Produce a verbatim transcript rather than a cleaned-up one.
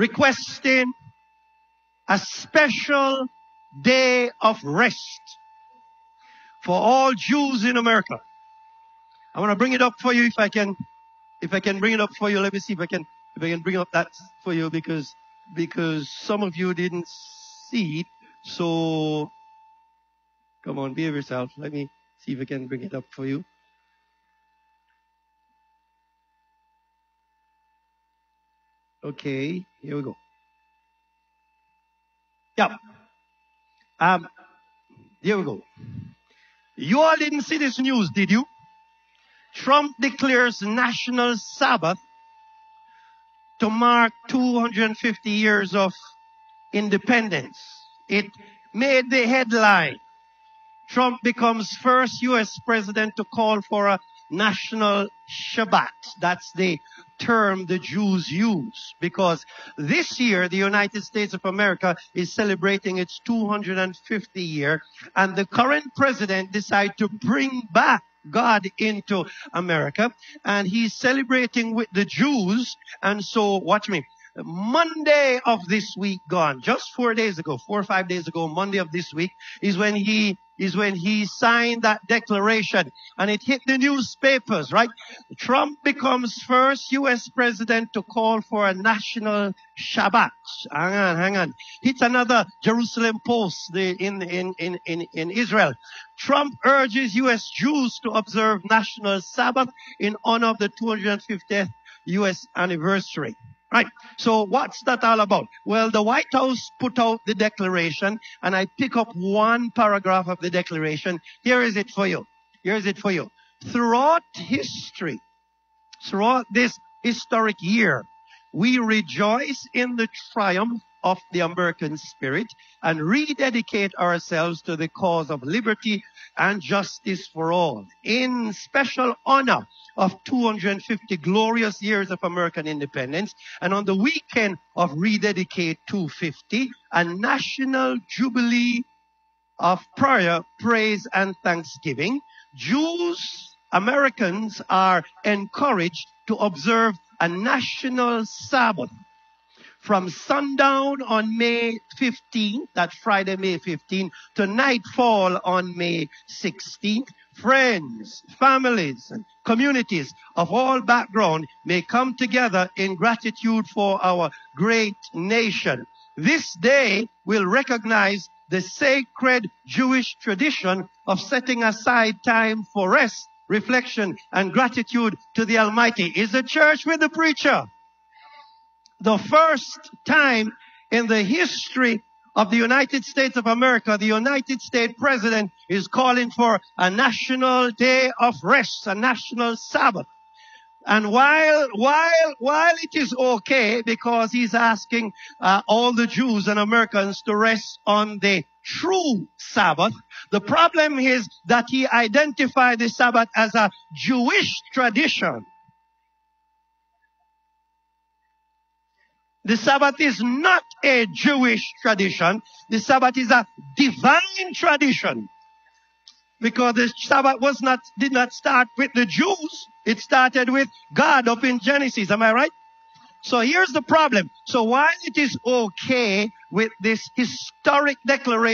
requesting a special day of rest for all Jews in America. I want to bring it up for you if I can. If I can bring it up for you, let me see if I can. If I can bring up that for you because because some of you didn't see it. So come on, behave yourself. Let me see if I can bring it up for you. Okay, here we go. Yeah. Um, here we go. You all didn't see this news, did you? Trump declares National Sabbath to mark two hundred fifty years of independence. It made the headline. Trump becomes first U S president to call for a national Shabbat. That's the term the Jews use because this year the United States of America is celebrating its two hundred fiftieth year, and the current president decided to bring back God into America, and he's celebrating with the Jews. And so watch me. Monday of this week gone, just four days ago, four or five days ago, Monday of this week is when he is when he signed that declaration, and it hit the newspapers, right? Trump becomes first U S president to call for a national Shabbat. Hang on, hang on. It's another Jerusalem Post the, in, in, in, in, in Israel. Trump urges U S Jews to observe national Sabbath in honor of the two hundred fiftieth U S anniversary. Right. So what's that all about? Well, the White House put out the declaration, and I pick up one paragraph of the declaration. Here is it for you. Here is it for you. Throughout history, throughout this historic year, we rejoice in the triumph of the American spirit and rededicate ourselves to the cause of liberty and justice for all. In special honor of two hundred fifty glorious years of American independence, and on the weekend of Rededicate two fifty, a national jubilee of prayer, praise, and thanksgiving, Jews, Americans are encouraged to observe a national Sabbath from sundown on May fifteenth, that's Friday, May fifteenth, to nightfall on May sixteenth. Friends, families, and communities of all backgrounds may come together in gratitude for our great nation. This day will recognize the sacred Jewish tradition of setting aside time for rest, reflection, and gratitude to the Almighty. Is the church with the preacher? The first time in the history of the United States of America, the United States president is calling for a national day of rest, a national Sabbath. And while, while, while it is okay because he's asking uh, all the Jews and Americans to rest on the true Sabbath, the problem is that he identified the Sabbath as a Jewish tradition. The Sabbath is not a Jewish tradition. The Sabbath is a divine tradition. Because the Sabbath was not, did not start with the Jews. It started with God up in Genesis. Am I right? So here's the problem. So while it is okay with this historic declaration,